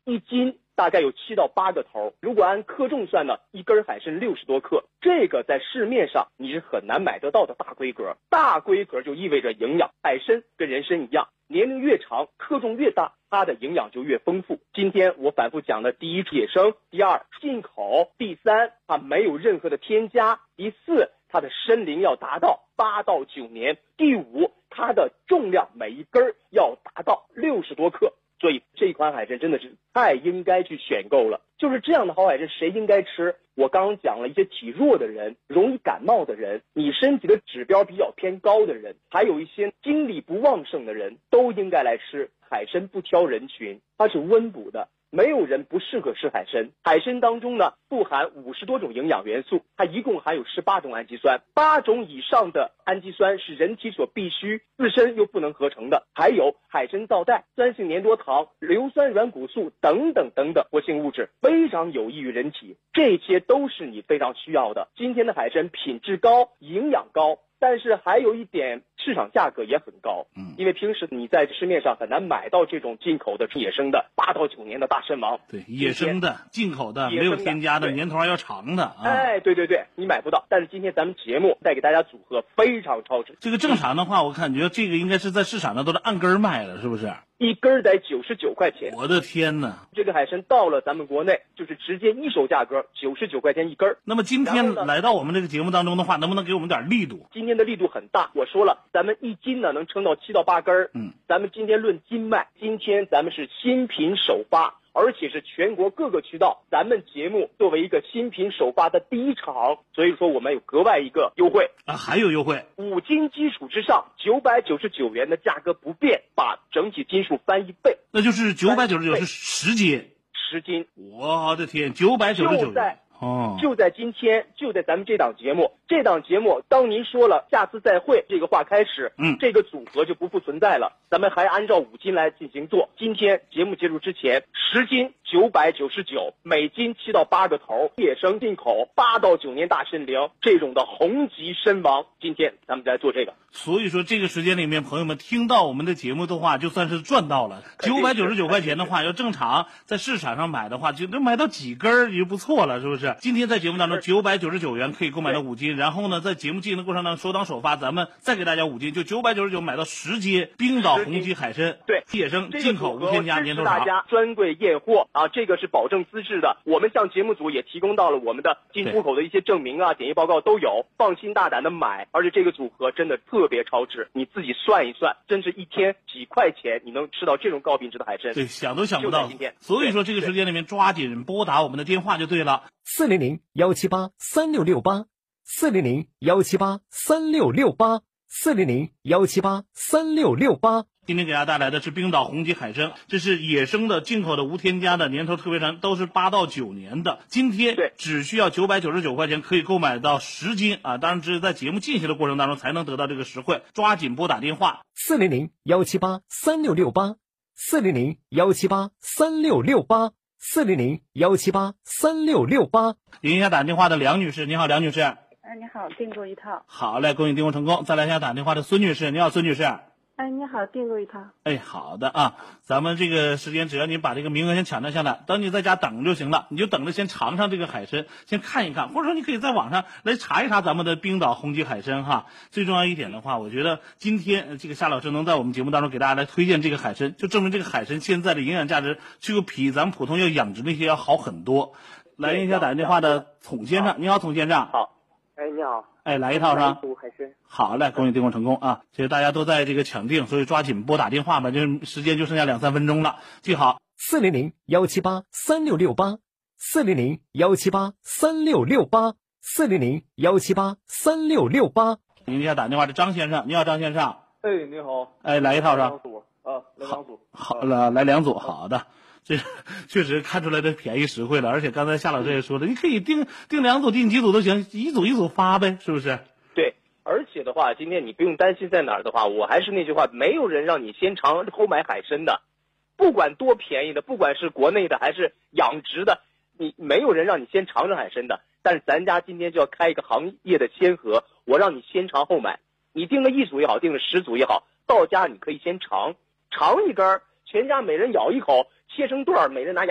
一斤大概有7到8个头，如果按克重算呢，一根海参60多克，这个在市面上你是很难买得到的大规格。大规格就意味着营养，海参跟人参一样，年龄越长，克重越大，它的营养就越丰富。今天我反复讲的第一，野生；第二，进口；第三，它没有任何的添加；第四，它的参龄要达到8到9年；第五，它的重量每一根要达到60多克。所以这款海参真的是太应该去选购了。就是这样的好海参谁应该吃？我刚刚讲了一些体弱的人，容易感冒的人，你身体的指标比较偏高的人，还有一些精力不旺盛的人，都应该来吃。海参不挑人群，它是温补的，没有人不适合吃海参。海参当中呢，富含50多种营养元素，它一共含有18种氨基酸，8种以上的氨基酸是人体所必须，自身又不能合成的，还有海参皂苷、酸性粘多糖、硫酸软骨素等等等等活性物质，非常有益于人体，这些都是你非常需要的。今天的海参品质高，营养高，但是还有一点，市场价格也很高。因为平时你在市面上很难买到这种进口的野生的8到9年的大参王。 对，野生的、进口的、没有添加的、年头还要长的。 哎，对，你买不到。但是今天咱们节目带给大家组合非常超值。 这个正常的话，我感觉这个应该是在市场上都是按根卖的，是不是？ 一根得99块钱。 我的天哪！ 这个海参到了咱们国内就是直接一手价格99块钱一根。 那么今天来到我们这个节目当中的话，能不能给我们点力度？ 今天的力度很大，我说了，咱们一斤呢能称到7到8根。咱们今天论斤卖，今天咱们是新品首发，而且是全国各个渠道，咱们节目作为一个新品首发的第一场，所以说我们有格外一个优惠啊，还有优惠 ，5斤基础之上999元的价格不变，把整体斤数翻1倍， 那就是999是10斤 ，10斤， 我的天，999元。 就在今天，就在咱们这档节目，当您说了下次再会这个话开始，这个组合就不复存在了。咱们还按照5斤来进行做。今天节目结束之前，10斤999，每斤7到8个头，野生进口8到9年大参龄这种的红级参王，今天咱们来做这个。 所以说这个时间里面，朋友们听到我们的节目的话，就算是赚到了。999块钱的话，要正常在市场上买的话，就能买到几根也就不错了，是不是？今天在节目当中999元可以购买到5斤，然后呢，在节目进行的过程当中，首当首发，咱们再给大家5斤，就999买到10斤冰岛红旗海参， 对， 野生进口无添加年头长， 大家专柜验货啊，这个是保证资质的。我们向节目组也提供到了我们的进出口的一些证明啊、检疫报告都有，放心大胆的买。而且这个组合真的特别超值，你自己算一算，真是一天几块钱你能吃到这种高品质的海参， 对，想都想不到。所以说这个时间里面抓紧拨打我们的电话就对了 ，400-178-3668，400-178-3668，400-178-3668。 今天给大家带来的是冰岛红旗海参，这是野生的、进口的、无添加的，年头特别长，都是8到9年的。今天只需要999块钱可以购买到10斤啊！当然只是在节目进行的过程当中才能得到这个实惠，抓紧拨打电话 400-178-3668，400-178-3668，400-178-3668。 迎一下打电话的梁女士，你好，梁女士。 你好，订购一套。 好嘞，恭喜订购成功。再来一下打电话的孙女士，你好，孙女士。 你好，订购一套。 好的啊，咱们这个时间只要你把这个名额先抢占下来，等你在家等就行了，你就等着先尝尝这个海参，先看一看，或者说你可以在网上来查一查咱们的冰岛红旗海参哈。最重要一点的话，我觉得今天这个夏老师能在我们节目当中给大家来推荐这个海参，就证明这个海参现在的营养价值就比咱们普通要养殖那些要好很多。来一下打电话的丛先生，你好，丛先生。 好。你好。 来一套上。 海参。 好嘞，恭喜订购成功啊！其实大家都在这个抢订，所以抓紧拨打电话吧，就是时间就剩下2-3分钟了，记好。 400-178-3668，400-178-3668，400-178-3668。 您一下打电话的张先生，你好，张先生。 你好。 来一套上。 来2组。 好了，来2组，好的。这确实看出来的便宜实惠了，而且刚才夏老师也说了，你可以订2组，订几组都行，一组发呗，是不是？ 对，而且的话，今天你不用担心在哪儿的话，我还是那句话，没有人让你先尝后买海参的，不管多便宜的，不管是国内的还是养殖的，你没有人让你先尝海参的。但是咱家今天就要开一个行业的先河，我让你先尝后买，你订了1组也好，订了10组也好，到家你可以先尝一根，全家每人咬一口，切成段，每人拿